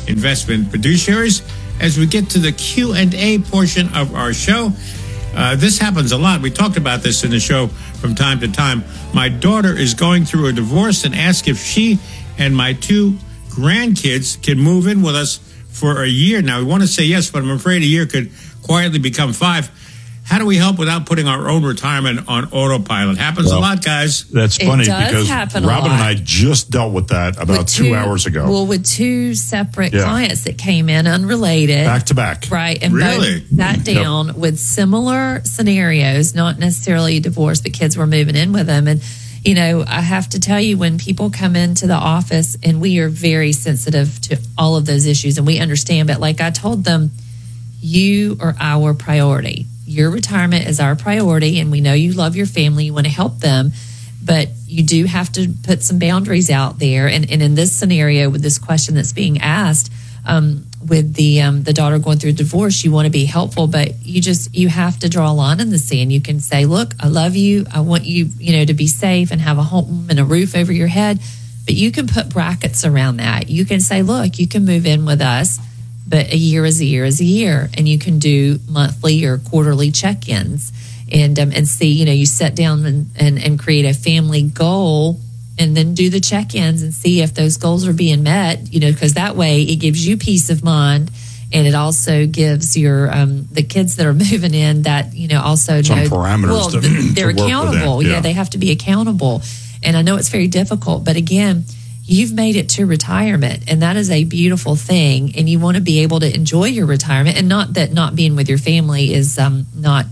investment fiduciaries. As we get to the Q&A portion of our show, this happens a lot. We talked about this in the show from time to time. My daughter is going through a divorce and asked if she and my 2 grandkids can move in with us for a year. Now, we want to say yes, but I'm afraid a year could quietly become 5. How do we help without putting our own retirement on autopilot? Happens a lot, guys. That's funny because Robin and I just dealt with that about 2 hours ago. Well, with 2 separate clients that came in unrelated. Back to back. Right. And both sat down with similar scenarios, not necessarily divorce, but kids were moving in with them. And, you know, I have to tell you, when people come into the office, and we are very sensitive to all of those issues, and we understand, but like I told them, you are our priority. Your retirement is our priority, and we know you love your family, you want to help them, but you do have to put some boundaries out there. And in this scenario, with this question that's being asked, with the daughter going through a divorce, you want to be helpful, but you have to draw a line in the sand. You can say, look, I love you. I want you, to be safe and have a home and a roof over your head, but you can put brackets around that. You can say, look, you can move in with us, but a year is a year is a year, and you can do monthly or quarterly check-ins and see, you sit down and create a family goal, and then do the check-ins and see if those goals are being met, because that way it gives you peace of mind, and it also gives your the kids that are moving in that, also some know parameters they're accountable. Yeah, they have to be accountable. And I know it's very difficult, but again, you've made it to retirement, and that is a beautiful thing. And you want to be able to enjoy your retirement, and not that not being with your family is not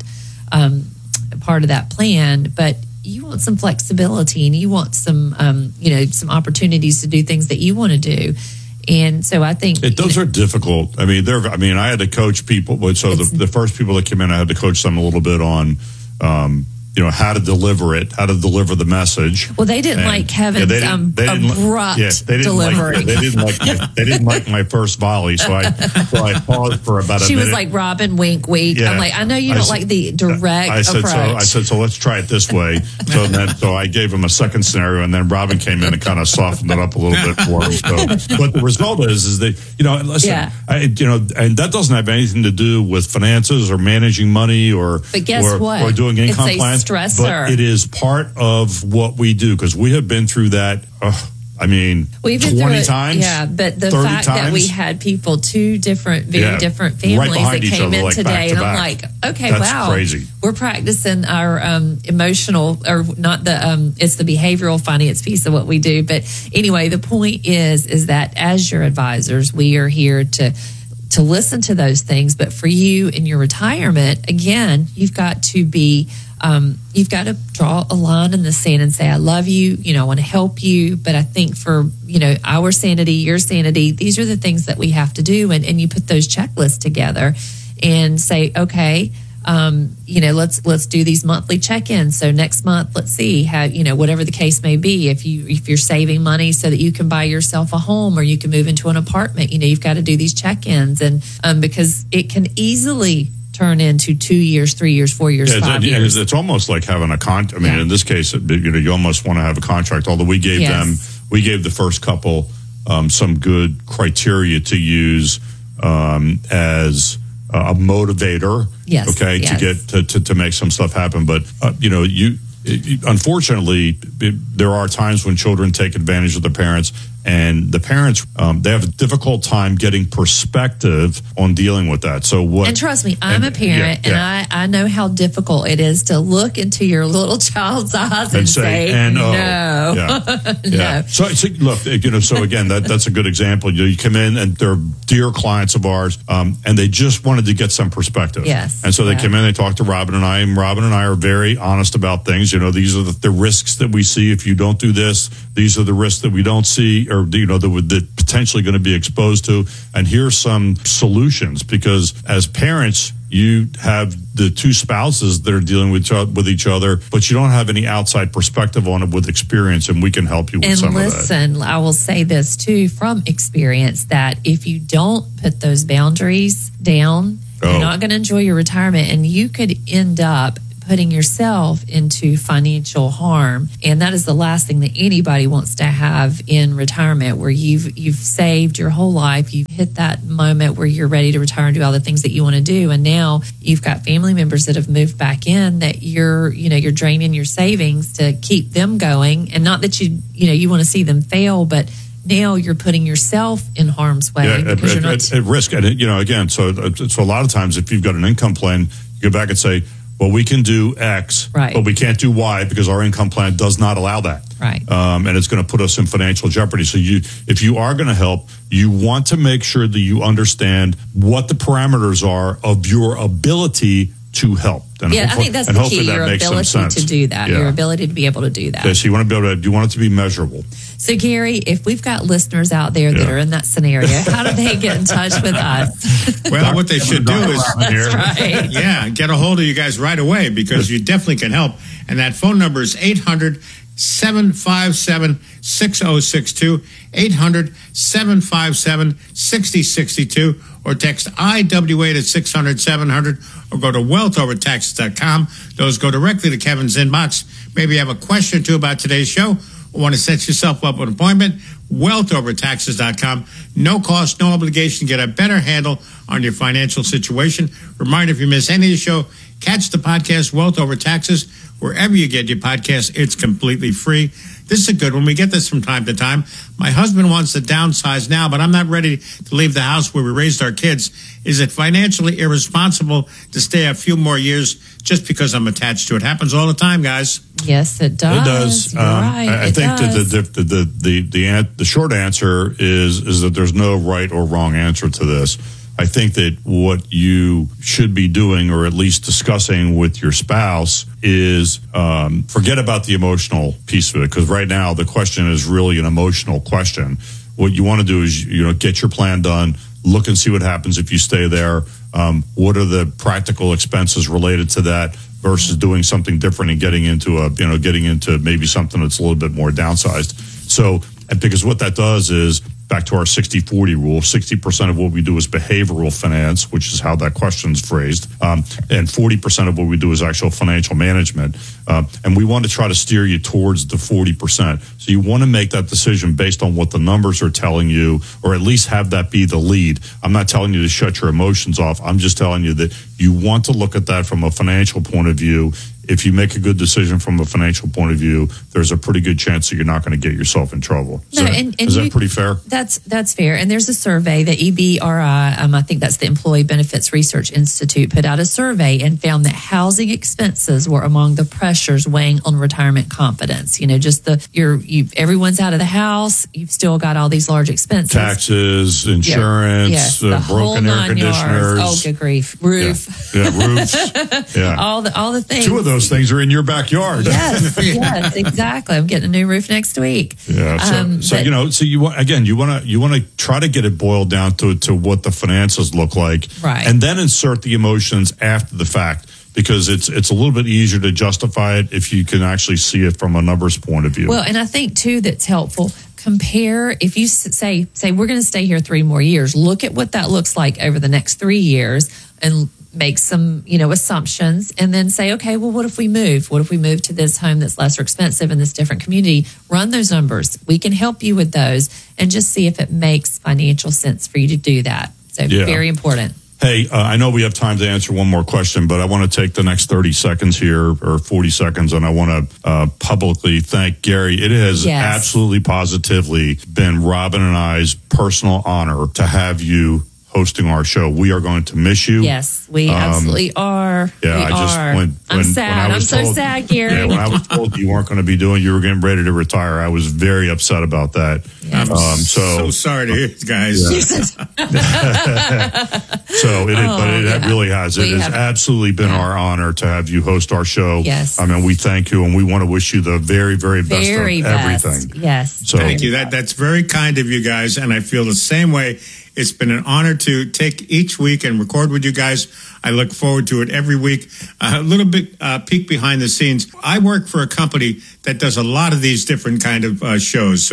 part of that plan, but you want some flexibility, and you want some some opportunities to do things that you want to do. And so I think those are difficult. I mean, I had to coach people. So the first people that came in, I had to coach them a little bit on how to deliver the message. Well, they didn't like Kevin's abrupt delivery. They didn't like my first volley, so I paused for about a minute. She was like, Robin, wink, wink. Yeah. I'm like, I know you don't like the direct approach. I said, so let's try it this way. So I gave him a second scenario, and then Robin came in and kind of softened it up a little bit for him. So, but the result is that, listen, and that doesn't have anything to do with finances or managing money or doing income plans. Stressor. But it is part of what we do, because we have been through that. We've been 20 times. Yeah, but the fact that we had people, 2 different, very different families that came in today, and I'm like, okay, that's crazy. We're practicing our emotional, or not it's the behavioral finance piece of what we do. But anyway, the point is that as your advisors, we are here to listen to those things. But for you in your retirement, again, you've got to be. You've got to draw a line in the sand and say, I love you, I want to help you. But I think for, our sanity, your sanity, these are the things that we have to do. And you put those checklists together and say, okay, let's do these monthly check-ins. So next month, let's see how, whatever the case may be, if you're saving money so that you can buy yourself a home or you can move into an apartment, you've got to do these check-ins. And because it can easily turn into 2 years, 3 years, 4 years, 5 years. It's almost like having a contract. In this case, you almost want to have a contract. Although we gave the first couple some good criteria to use as a motivator. Yes. Okay. Yes. To get to make some stuff happen, but unfortunately, there are times when children take advantage of their parents, and the parents they have a difficult time getting perspective on dealing with that. So what? And trust me, I'm a parent, and I know how difficult it is to look into your little child's eyes and say no. No. So look, so again, that's a good example. You come in, and they're dear clients of ours, and they just wanted to get some perspective. Yes. And so they came in, they talked to Robin and I, and Robin and I are very honest about things. These are the risks that we see if you don't do this. These are the risks that we don't see, or that potentially going to be exposed to. And here's some solutions, because as parents, you have the 2 spouses that are dealing with each other, but you don't have any outside perspective on it with experience, and we can help you with some of that. And listen, I will say this too from experience, that if you don't put those boundaries down, you're not going to enjoy your retirement, and you could end up putting yourself into financial harm. And that is the last thing that anybody wants to have in retirement, where you've saved your whole life. You've hit that moment where you're ready to retire and do all the things that you want to do. And now you've got family members that have moved back in that you're draining your savings to keep them going. And not that you want to see them fail, but now you're putting yourself in harm's way because you're not at risk. And again, so a lot of times if you've got an income plan, you go back and say, well, we can do X, right, but we can't do Y because our income plan does not allow that. Right. And it's going to put us in financial jeopardy. So if you are going to help, you want to make sure that you understand what the parameters are of your ability to help. And I think that's the key, your ability to do that, your ability to be able to do that. Okay, so you want it to be measurable. So, Gary, if we've got listeners out there that are in that scenario, how do they get in touch with us? Well, what they should do is get a hold of you guys right away, because you definitely can help. And that phone number is 800-757-6062, 800-757-6062, or text IWA to 600-700, or go to wealthovertaxes.com. Those go directly to Kevin's inbox. Maybe you have a question or two about today's show, or want to set yourself up with an appointment, wealthovertaxes.com. No cost, no obligation. Get a better handle on your financial situation. Reminder, if you miss any of the show, catch the podcast Wealth Over Taxes wherever you get your podcast. It's completely free. This is a good one. We get this from time to time. My husband wants to downsize now, but I'm not ready to leave the house where we raised our kids. Is it financially irresponsible to stay a few more years just because I'm attached to it? Happens all the time, guys. Yes, it does. It does. You're right. I think that the short answer is that there's no right or wrong answer to this. I think that what you should be doing, or at least discussing with your spouse, is forget about the emotional piece of it, because right now the question is really an emotional question. What you want to do is get your plan done, look and see what happens if you stay there. What are the practical expenses related to that versus doing something different and getting into maybe something that's a little bit more downsized. So, because what that does is, back to our 60-40 rule, 60% of what we do is behavioral finance, which is how that question's phrased, and 40% of what we do is actual financial management. And we want to try to steer you towards the 40%. So you want to make that decision based on what the numbers are telling you, or at least have that be the lead. I'm not telling you to shut your emotions off. I'm just telling you that you want to look at that from a financial point of view. If you make a good decision from a financial point of view, there's a pretty good chance that you're not going to get yourself in trouble. Is that pretty fair? That's fair. And there's a survey that EBRI, I think that's the Employee Benefits Research Institute, put out a survey and found that housing expenses were among the pressures weighing on retirement confidence. Everyone's out of the house. You've still got all these large expenses. Taxes, insurance, broken air conditioners. Oh, good grief. Roof. Yeah, roofs. Yeah. All the things. Two of those things are in your backyard. Yes, exactly. I'm getting a new roof next week. Yeah. So you want to try to get it boiled down to what the finances look like, right? And then insert the emotions after the fact, because it's a little bit easier to justify it if you can actually see it from a numbers point of view. Well, and I think too that's helpful. Compare, if you say we're going to stay here 3 more years, look at what that looks like over the next 3 years and make some, assumptions, and then say, okay, well, what if we move? What if we move to this home that's lesser expensive in this different community? Run those numbers. We can help you with those, and just see if it makes financial sense for you to do that. So very important. Hey, I know we have time to answer one more question, but I want to take the next 30 seconds here, or 40 seconds, and I want to publicly thank Gary. It has absolutely positively been Robin and I's personal honor to have you hosting our show. We are going to miss you. Yes, we absolutely are. Yeah, I'm sad. I'm so sad, Gary. Yeah, when I was told you weren't going to be you were getting ready to retire, I was very upset about that. Yes. I'm so sorry to hear it, guys. But it really has. It has absolutely been our honor to have you host our show. Yes. I mean, we thank you, and we want to wish you the very, very best of everything. Yes. So, thank you. That's very kind of you guys, and I feel the same way. It's been an honor to take each week and record with you guys. I look forward to it every week. A little bit peek behind the scenes. I work for a company that does a lot of these different kind of shows. So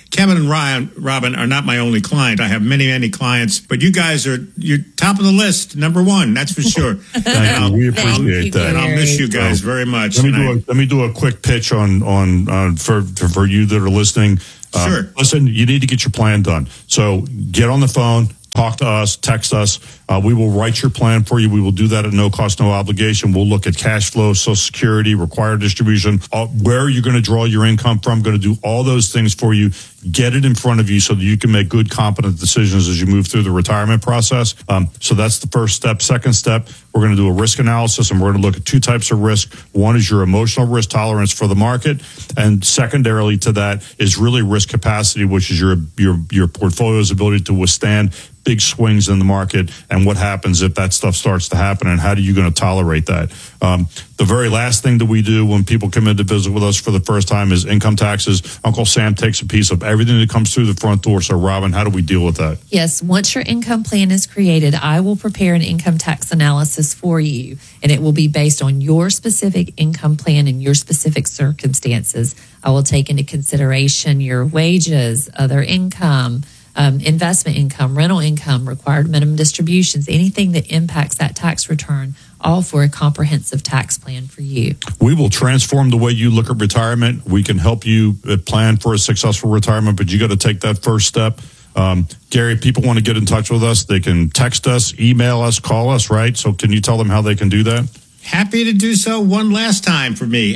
Kevin and Robin are not my only client. I have many, many clients, but you guys you're top of the list, number one, that's for sure. Thank you. We appreciate that. And I'll miss you guys very much. Let me do a quick pitch for you that are listening. Sure. Listen, you need to get your plan done. So get on the phone. Talk to us, text us. We will write your plan for you. We will do that at no cost, no obligation. We'll look at cash flow, Social Security, required distribution, where you're going to draw your income from. Going to do all those things for you. Get it in front of you so that you can make good, competent decisions as you move through the retirement process. So that's the first step. Second step, we're going to do a risk analysis, and we're going to look at two types of risk. One is your emotional risk tolerance for the market, and secondarily to that is really risk capacity, which is your portfolio's ability to withstand big swings in the market, and what happens if that stuff starts to happen, and how are you going to tolerate that? The very last thing that we do when people come in to visit with us for the first time is income taxes. Uncle Sam takes a piece of everything that comes through the front door. So, Robin, how do we deal with that? Yes, once your income plan is created, I will prepare an income tax analysis for you, and it will be based on your specific income plan and your specific circumstances. I will take into consideration your wages, other income, investment income, rental income, required minimum distributions, anything that impacts that tax return, all for a comprehensive tax plan for you. We will transform the way you look at retirement. We can help you plan for a successful retirement, but you got to take that first step. Gary, people want to get in touch with us. They can text us, email us, call us, right? So can you tell them how they can do that? Happy to do so one last time for me.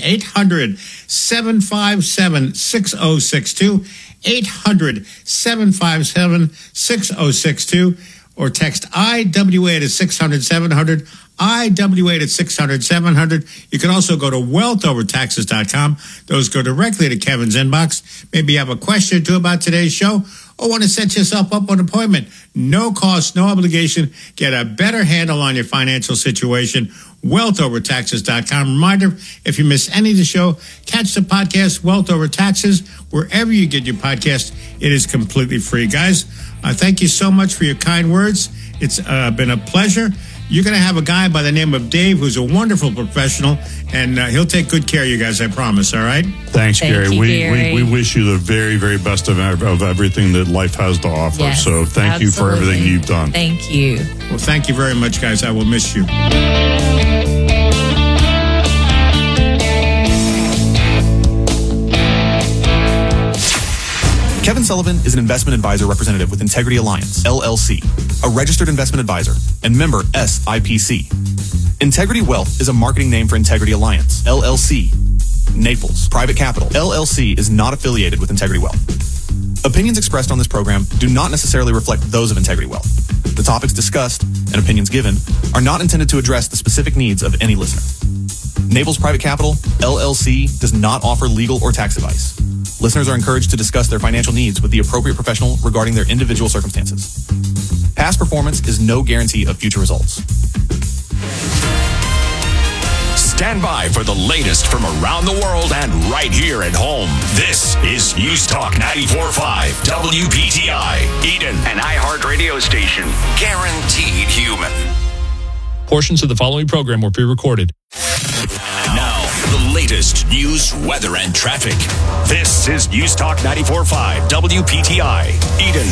800-757-6062. 800-757-6062. Or text IWA to 600-700. IWA to 600-700. You can also go to wealthovertaxes.com. Those go directly to Kevin's inbox. Maybe you have a question or two about today's show, or want to set yourself up an appointment. No cost, no obligation. Get a better handle on your financial situation. wealthovertaxes.com. Reminder, if you miss any of the show, catch the podcast, Wealth Over Taxes, wherever you get your podcast. It is completely free. Guys, thank you so much for your kind words. It's been a pleasure. You're going to have a guy by the name of Dave who's a wonderful professional, and he'll take good care of you guys, I promise, all right? Thanks, Gary. Gary. We wish you the very, very best of everything that life has to offer. Yes, so thank you for everything you've done. Thank you. Well, thank you very much, guys. I will miss you. Kevin Sullivan is an investment advisor representative with Integrity Alliance, LLC, a registered investment advisor and member SIPC. Integrity Wealth is a marketing name for Integrity Alliance, LLC, Naples Private Capital, LLC is not affiliated with Integrity Wealth. Opinions expressed on this program do not necessarily reflect those of Integrity Wealth. The topics discussed and opinions given are not intended to address the specific needs of any listener. Naples Private Capital, LLC does not offer legal or tax advice. Listeners are encouraged to discuss their financial needs with the appropriate professional regarding their individual circumstances. Past performance is no guarantee of future results. Stand by for the latest from around the world and right here at home. This is News Talk 94.5 WPTI, Eden, an iHeart radio station. Guaranteed human. Portions of the following program were pre-recorded. Now, the latest news, weather, and traffic. This is News Talk 94.5 WPTI, Eden.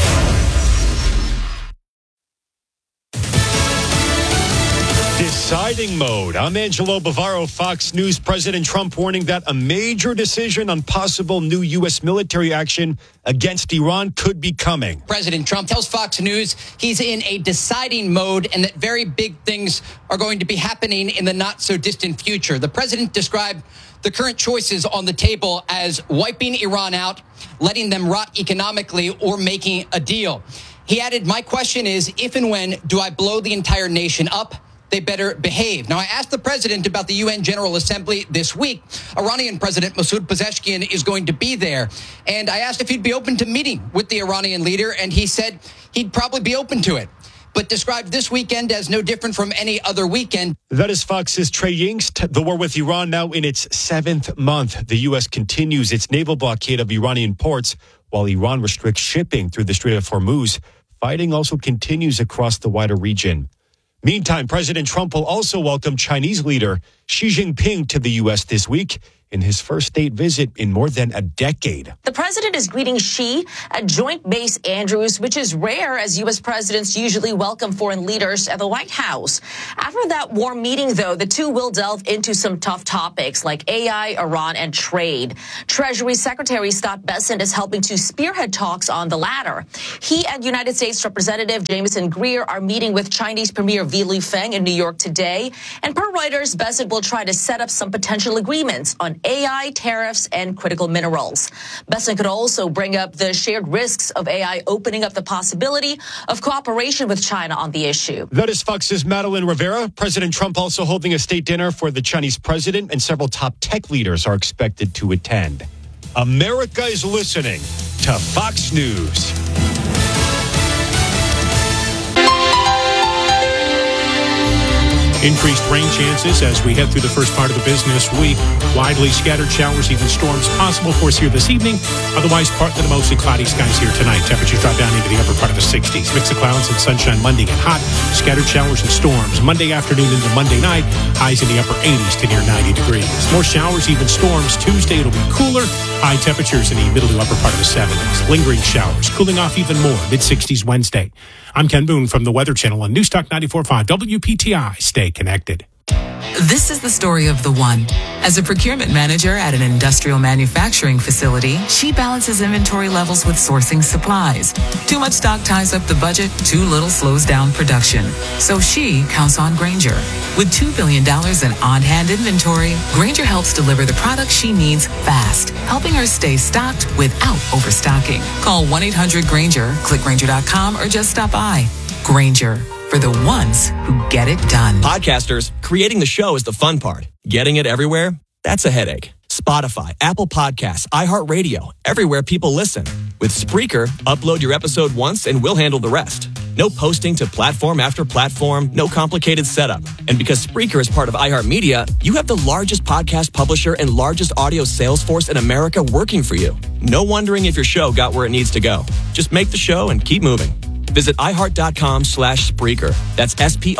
Deciding mode. I'm Angelo Bavaro, Fox News. President Trump warning that a major decision on possible new U.S. military action against Iran could be coming. President Trump tells Fox News he's in a deciding mode and that very big things are going to be happening in the not so distant future. The president described the current choices on the table as wiping Iran out, letting them rot economically, or making a deal. He added, "My question is, if and when do I blow the entire nation up? They better behave." Now, I asked the president about the UN General Assembly this week. Iranian President Masoud Pezeshkian is going to be there. And I asked if he'd be open to meeting with the Iranian leader, and he said he'd probably be open to it, but described this weekend as no different from any other weekend. That is Fox's Trey Yingst. The war with Iran now in its 7th month. The U.S. continues its naval blockade of Iranian ports while Iran restricts shipping through the Strait of Hormuz. Fighting also continues across the wider region. Meantime, President Trump will also welcome Chinese leader Xi Jinping to the U.S. this week. in his first state visit in more than a decade. The president is greeting Xi at Joint Base Andrews, which is rare as U.S. presidents usually welcome foreign leaders at the White House. After that warm meeting, though, the two will delve into some tough topics like AI, Iran, and trade. Treasury Secretary Scott Bessent is helping to spearhead talks on the latter. He and United States Representative Jameson Greer are meeting with Chinese Premier Li Feng in New York today. And per Reuters, Bessent will try to set up some potential agreements on AI, tariffs, and critical minerals. Bessent could also bring up the shared risks of AI opening up the possibility of cooperation with China on the issue. That is Fox's Madeline Rivera. President Trump also holding a state dinner for the Chinese president, and several top tech leaders are expected to attend. America is listening to Fox News. Increased rain chances as we head through the first part of the business week. Widely scattered showers, even storms possible for us here this evening. Otherwise, partly to mostly cloudy skies here tonight. Temperatures drop down into the upper part of the 60s. Mix of clouds and sunshine Monday and hot. Scattered showers and storms. Monday afternoon into Monday night. Highs in the upper 80s to near 90 degrees. More showers, even storms. Tuesday, it'll be cooler. High temperatures in the middle to upper part of the 70s. Lingering showers. Cooling off even more. Mid-60s Wednesday. I'm Ken Boone from the Weather Channel on Newstalk 94.5 WPTI. Stay connected. This is the story of the one. As a procurement manager at an industrial manufacturing facility, she balances inventory levels with sourcing supplies. Too much stock ties up the budget, too little slows down production. So she counts on Grainger. With $2 billion in on-hand inventory, Grainger helps deliver the products she needs fast, helping her stay stocked without overstocking. Call 1-800-GRAINGER, click Grainger.com, or just stop by. Grainger, for the ones who get it done. Podcasters, creating the show is the fun part. Getting it everywhere, that's a headache. Spotify, Apple Podcasts, iHeartRadio, everywhere people listen. With Spreaker, upload your episode once and we'll handle the rest. No posting to platform after platform, no complicated setup. And because Spreaker is part of iHeartMedia, you have the largest podcast publisher and largest audio sales force in America working for you. No wondering if your show got where it needs to go. Just make the show and keep moving. Visit iHeart.com/Spreaker. That's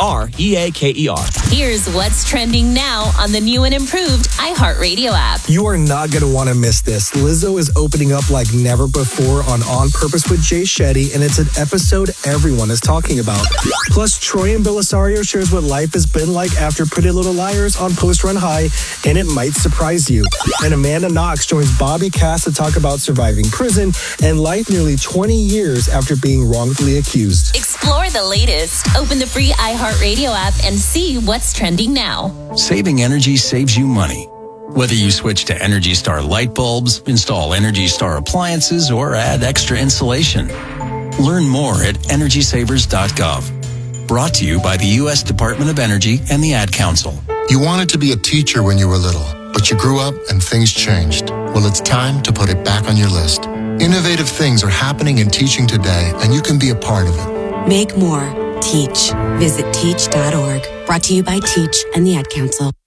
SPREAKER. Here's what's trending now on the new and improved iHeartRadio app. You are not going to want to miss this. Lizzo is opening up like never before on Purpose with Jay Shetty, and it's an episode everyone is talking about. Plus, Troy and Belisario shares what life has been like after Pretty Little Liars on Post Run High, and it might surprise you. And Amanda Knox joins Bobby Cass to talk about surviving prison and life nearly 20 years after being wrongfully accused. Explore the latest. Open the free iHeartRadio app and see what's trending now. Saving energy saves you money. Whether you switch to Energy Star light bulbs, install Energy Star appliances, or add extra insulation. Learn more at EnergySavers.gov. Brought to you by the U.S. Department of Energy and the Ad Council. You wanted to be a teacher when you were little, but you grew up and things changed. Well, it's time to put it back on your list. Innovative things are happening in teaching today, and you can be a part of it. Make more. Teach. Visit teach.org. Brought to you by Teach and the Ad Council.